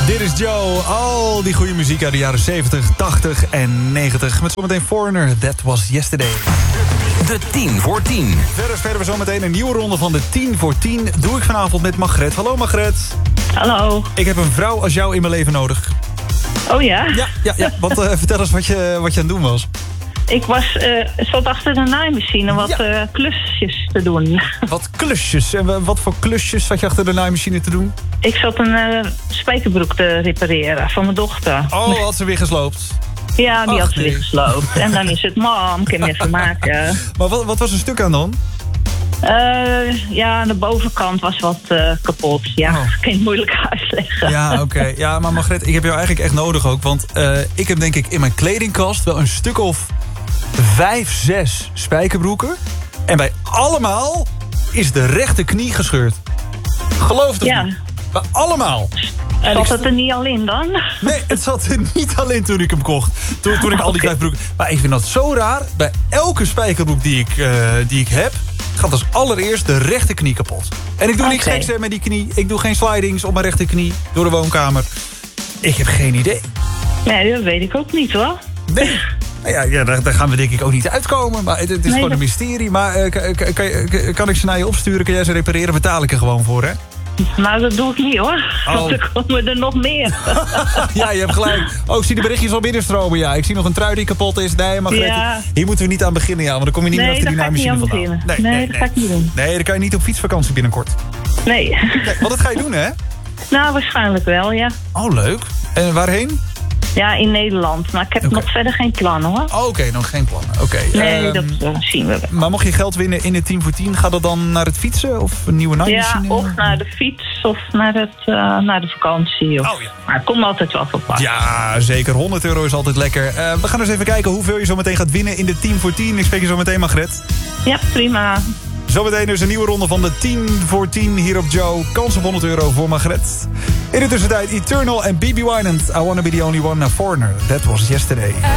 Dit is Joe. Al die goede muziek uit de jaren 70, 80 en 90. Met zometeen Foreigner, That Was Yesterday. De 10 voor 10. Verder spelen we zometeen een nieuwe ronde van de 10 voor 10. Doe ik vanavond met Margret. Hallo Margret. Hallo. Ik heb een vrouw als jou in mijn leven nodig. Oh ja? Ja. Want vertel eens wat je aan het doen was. Ik zat achter de naaimachine wat klusjes te doen. Wat klusjes? En wat voor klusjes zat je achter de naaimachine te doen? Ik zat een spijkerbroek te repareren van mijn dochter. Oh, had ze weer gesloopt? Ja, die had ze nee. weer gesloopt. En dan is het, mam, kan je even maken. Maar wat was er stuk aan dan? Ja, de bovenkant was wat kapot. Ja, kan je moeilijk uitleggen. Ja, oké. Ja, maar Margret, ik heb jou eigenlijk echt nodig ook. Want ik heb denk ik in mijn kledingkast wel een stuk of 5, 6 spijkerbroeken. En bij allemaal is de rechterknie gescheurd. Geloof het Ja. niet. Bij allemaal. En Zat het er niet al in dan? Nee, het zat er niet alleen toen ik hem kocht. Toen ik al die 5 broeken... Maar ik vind dat zo raar. Bij elke spijkerbroek die ik heb... gaat als allereerst de rechterknie kapot. En ik doe niks geks met die knie. Ik doe geen slidings op mijn rechterknie door de woonkamer. Ik heb geen idee. Nee, dat weet ik ook niet hoor. Nee. Ja, daar gaan we denk ik ook niet uitkomen. Maar het is gewoon een mysterie. Maar kan ik ze naar je opsturen? Kan jij ze repareren? Betaal ik er gewoon voor, hè? Nou, dat doe ik niet hoor. Want er komen er nog meer. Ja, je hebt gelijk. Oh, ik zie de berichtjes al binnenstromen. Ja, ik zie nog een trui die kapot is. Nee, maar hier moeten we niet aan beginnen. Ja, want dan kom je niet meer achter die naaimachine vandaan. Nee, dat ga ik niet doen. Nee, dan kan je niet op fietsvakantie binnenkort. Nee. Want dat ga je doen, hè? Nou, waarschijnlijk wel, ja. Oh, leuk. En waarheen? Ja, in Nederland. Maar ik heb nog verder geen plan, hoor. Oh, oké, nog geen plannen. Oké. Nee, dat zien we wel. Maar mocht je geld winnen in de 10 voor 10... gaat dat dan naar het fietsen of een nieuwe naaimachine? Ja, of naar de fiets of naar de vakantie. Of... Oh, ja. Maar het komt altijd wel voor pas. Ja, zeker. €100 is altijd lekker. We gaan eens even kijken hoeveel je zo meteen gaat winnen in de 10 voor 10. Ik spreek je zo meteen, Margret. Ja, prima. Zometeen dus een nieuwe ronde van de 10 voor 10 hier op Joe. Kans op €100 voor Margret. In de tussentijd Eternal en BB Winans. I Wanna Be The Only One, a Foreigner. That Was Yesterday.